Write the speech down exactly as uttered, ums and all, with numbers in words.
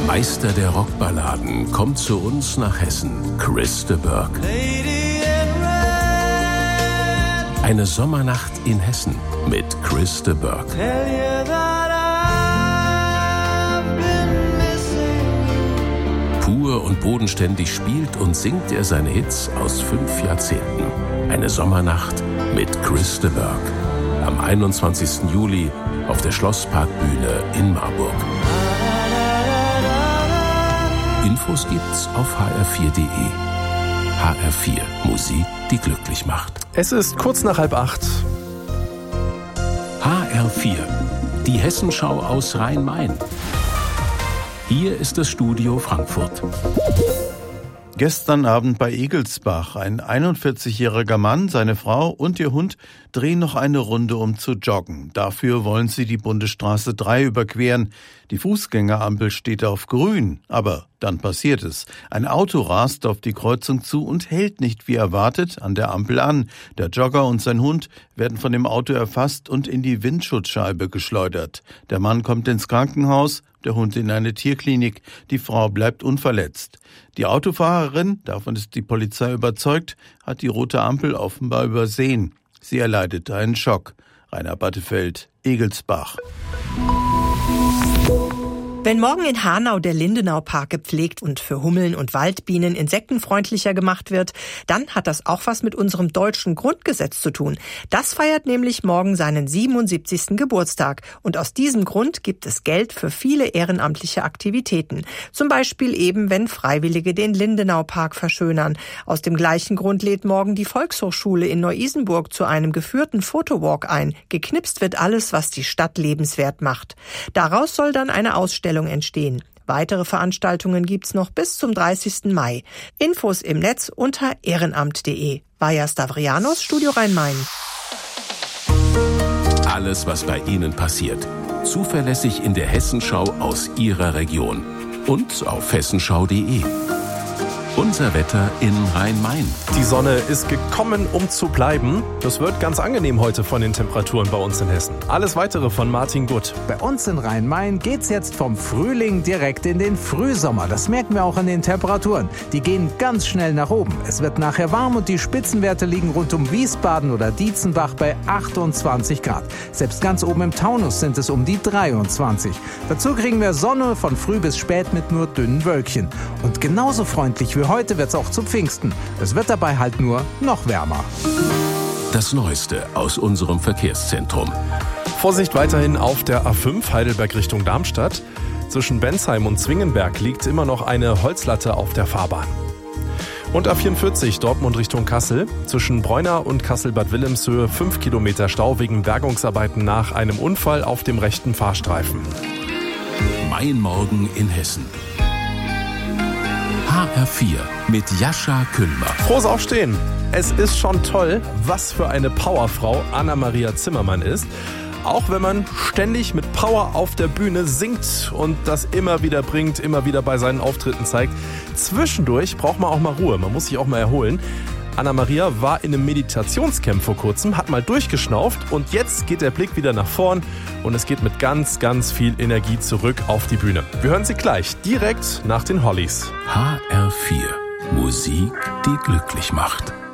Meister der Rockballaden kommt zu uns nach Hessen, Chris de Burgh. Eine Sommernacht in Hessen mit Chris de Burgh. Pur und bodenständig spielt und singt er seine Hits aus fünf Jahrzehnten. Eine Sommernacht mit Chris de Burgh. Am einundzwanzigsten Juli auf der Schlossparkbühne in Marburg. Infos gibt's auf h r vier punkt d e. H R vier, Musik, die glücklich macht. Es ist kurz nach halb acht. H R vier, die Hessenschau aus Rhein-Main. Hier ist das Studio Frankfurt. Gestern Abend bei Egelsbach. Ein einundvierzigjähriger Mann, seine Frau und ihr Hund drehen noch eine Runde, um zu joggen. Dafür wollen sie die Bundesstraße drei überqueren. Die Fußgängerampel steht auf grün, aber dann passiert es. Ein Auto rast auf die Kreuzung zu und hält nicht wie erwartet an der Ampel an. Der Jogger und sein Hund werden von dem Auto erfasst und in die Windschutzscheibe geschleudert. Der Mann kommt ins Krankenhaus, der Hund in eine Tierklinik. Die Frau bleibt unverletzt. Die Autofahrerin, davon ist die Polizei überzeugt, hat die rote Ampel offenbar übersehen. Sie erleidete einen Schock. Rainer Battefeld, Egelsbach. Wenn morgen in Hanau der Lindenau-Park gepflegt und für Hummeln und Waldbienen insektenfreundlicher gemacht wird, dann hat das auch was mit unserem deutschen Grundgesetz zu tun. Das feiert nämlich morgen seinen siebenundsiebzigsten Geburtstag. Und aus diesem Grund gibt es Geld für viele ehrenamtliche Aktivitäten. Zum Beispiel eben, wenn Freiwillige den Lindenau-Park verschönern. Aus dem gleichen Grund lädt morgen die Volkshochschule in Neu-Isenburg zu einem geführten Fotowalk ein. Geknipst wird alles, was die Stadt lebenswert macht. Daraus soll dann eine Ausstellung entstehen. Weitere Veranstaltungen gibt's noch bis zum dreißigsten Mai. Infos im Netz unter ehrenamt punkt d e. Vaja Stavrianos, Studio Rhein-Main. Alles, was bei Ihnen passiert. Zuverlässig in der Hessenschau aus Ihrer Region. Und auf hessenschau punkt d e. Unser Wetter in Rhein-Main. Die Sonne ist gekommen, um zu bleiben. Das wird ganz angenehm heute von den Temperaturen bei uns in Hessen. Alles Weitere von Martin Gutt. Bei uns in Rhein-Main geht's jetzt vom Frühling direkt in den Frühsommer. Das merken wir auch an den Temperaturen. Die gehen ganz schnell nach oben. Es wird nachher warm und die Spitzenwerte liegen rund um Wiesbaden oder Dietzenbach bei achtundzwanzig Grad. Selbst ganz oben im Taunus sind es um die dreiundzwanzig. Dazu kriegen wir Sonne von früh bis spät mit nur dünnen Wölkchen. Und genauso freundlich wie heute wird's auch zu Pfingsten. Es wird dabei halt nur noch wärmer. Das Neueste aus unserem Verkehrszentrum. Vorsicht weiterhin auf der A fünf Heidelberg Richtung Darmstadt. Zwischen Bensheim und Zwingenberg liegt immer noch eine Holzlatte auf der Fahrbahn. Und A vierundvierzig Dortmund Richtung Kassel. Zwischen Bräuna und Kassel-Bad Wilhelmshöhe fünf Kilometer Stau wegen Bergungsarbeiten nach einem Unfall auf dem rechten Fahrstreifen. Mein Morgen in Hessen. H R vier mit Jascha Kühlmer. Frohes Aufstehen! Es ist schon toll, was für eine Powerfrau Anna-Maria Zimmermann ist. Auch wenn man ständig mit Power auf der Bühne singt und das immer wieder bringt, immer wieder bei seinen Auftritten zeigt. Zwischendurch braucht man auch mal Ruhe, man muss sich auch mal erholen. Anna-Maria war in einem Meditationscamp vor kurzem, hat mal durchgeschnauft und jetzt geht der Blick wieder nach vorn und es geht mit ganz, ganz viel Energie zurück auf die Bühne. Wir hören sie gleich, direkt nach den Hollies. H R vier, Musik, die glücklich macht.